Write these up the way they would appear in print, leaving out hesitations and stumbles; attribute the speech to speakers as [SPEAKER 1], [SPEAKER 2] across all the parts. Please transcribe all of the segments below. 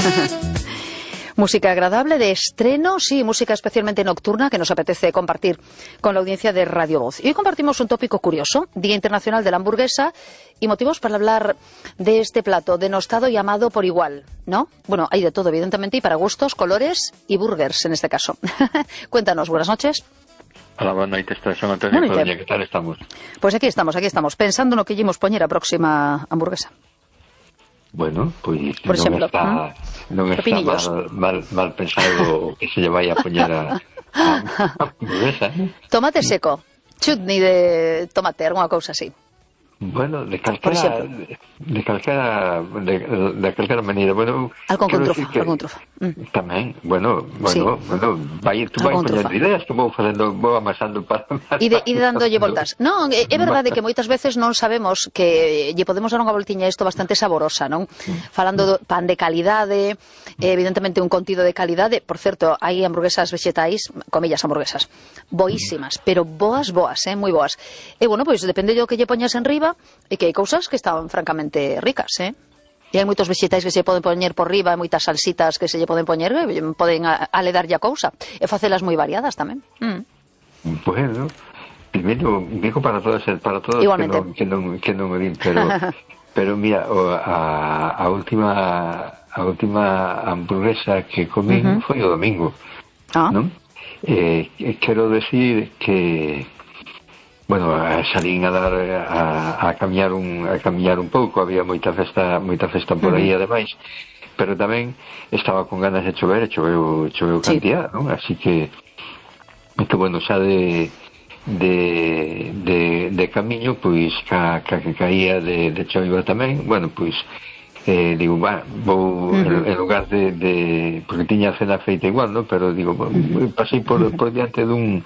[SPEAKER 1] Música agradable de estreno, sí, música especialmente nocturna que nos apetece compartir con la audiencia de Radio Voz. Y hoy compartimos un tópico curioso, Día Internacional de la Hamburguesa, y motivos para hablar de este plato denostado y amado por igual, ¿no? Bueno, hay de todo, evidentemente, y para gustos, colores y burgers en este caso. Cuéntanos, buenas noches.
[SPEAKER 2] Hola, buenas noches, son Antonio Coruña, ¿qué tal estamos?
[SPEAKER 1] Pues aquí estamos, pensando no que llevamos poñer a próxima hamburguesa.
[SPEAKER 2] Bueno, pues
[SPEAKER 1] por exemplo,
[SPEAKER 2] non está mal pensado que se lle vai a poñer a hamburguesa, ¿no?
[SPEAKER 1] Tomate seco, chutney de tomate, alguna cousa así.
[SPEAKER 2] Bueno, de calquera maneira. Bueno,
[SPEAKER 1] algo con trufa.
[SPEAKER 2] Tamén, bueno, sí. Tú vai poñendo ideas que vou amasando para...
[SPEAKER 1] E dándolle voltas. Non, é verdade que moitas veces non sabemos que lle podemos dar unha voltiña a isto bastante saborosa, non? Falando do pan de calidade, evidentemente un contido de calidade. Por certo, hai hamburguesas vegetais, comillas hamburguesas, boísimas, pero boas, moi boas. E, bueno, pois depende do que lle poñas en riba, e que hai cousas que están francamente ricas, E hai moitos vegetais que se poden poñer por riba, e moitas salsitas que se lle poden poñer, poden aledarlle a cousa, e facelas moi variadas tamén.
[SPEAKER 2] Bueno, primeiro, digo para todos que non o din, pero mira, a última hamburguesa que comín foi o domingo, non? Quero decir que bueno, salín a dar a camiñar un pouco, había moita festa por aí ademais, pero tamén estaba con ganas de choveu cantidad, non? Así que bueno, xa de camiño, pois que caía de choiva tamén, bueno, pois digo, vou en lugar de porque tiña a cena feita igual, non? Pero digo, pasei por diante dun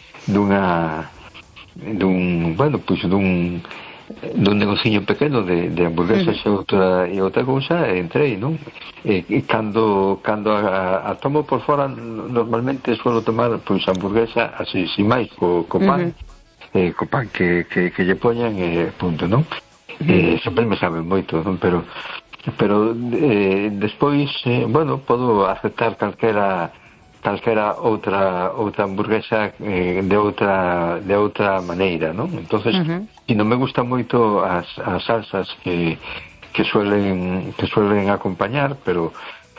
[SPEAKER 2] negociño pequeno de hamburguesas e outra cousa, entrei, non? E cando a tomo por fora, normalmente suelo tomar pois hamburguesa así, sin máis, co pan que lle poñan, punto, non? Sempre me sabe moito, non? Pero despois, bueno, podo aceptar calquera outra hamburguesa de outra maneira, non? Entonces, e non me gusta moito as salsas que suelen acompañar, pero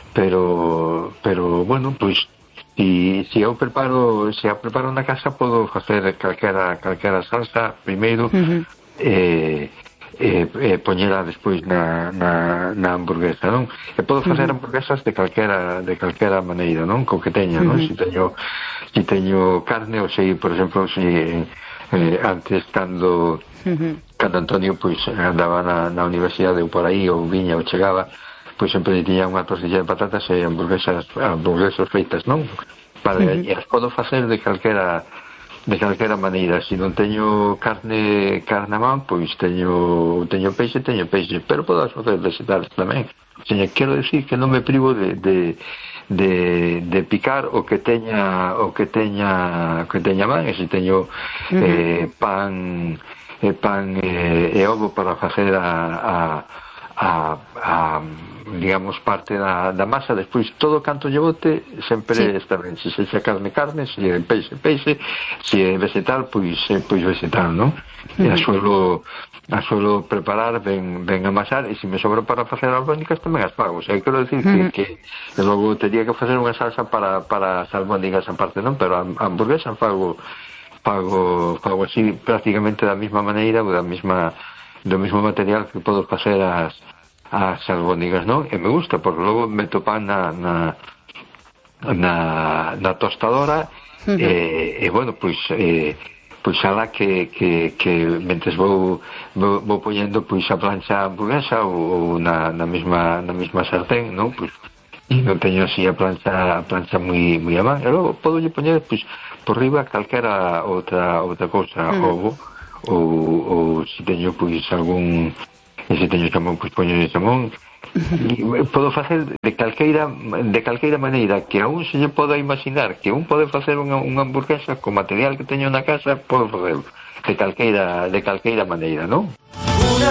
[SPEAKER 2] bueno, pois se eu preparo na casa, podo facer calquera salsa primeiro, poñela despois na hamburguesa, non? E podo facer hamburguesas de calquera maneira, non? Co que teña, non? Se teño carne, ou sei, por exemplo, antes cando Antonio pois andaba na universidade ou por aí, ou viña ou chegaba, pois sempre tiña unha tortilla de patatas e hamburguesas feitas, non? E as podo facer de calquera maneira. Se non teño carne a man, pois teño peixe, pero podo facer vegetales tamén. Quero decir que non me privo de picar o que teña man, e se teño pan e ovo para facer digamos, parte da masa, despois todo canto lle bote sempre está ben, se xa carne, se é peixe, se é vegetal, pois vegetal, non? E a suelo preparar ben amasar, e se me sobra para facer albóndigas tamén as fago. O sea, quero decir que logo teria que facer unha salsa para as albóndigas aparte, non? Pero a hamburguesa fago así prácticamente da mesma maneira, ou do mesmo material que podo facer as albóndigas, non? E me gusta, porque logo meto pan na tostadora, e bueno, pois ala que mentes vou poñendo pois a plancha hamburguesa ou na mesma sartén, non? Pois non teño así a plancha moi a man, e logo podo lle poñer pois por riba calquera outra cousa, ovo, ou se teño pois algún, se teño xamón, pois poño xamón. Podo facer de calqueira maneira que a un se lle poda imaginar que un pode facer unha hamburguesa co material que teño na casa, podo facer de calqueira maneira, non?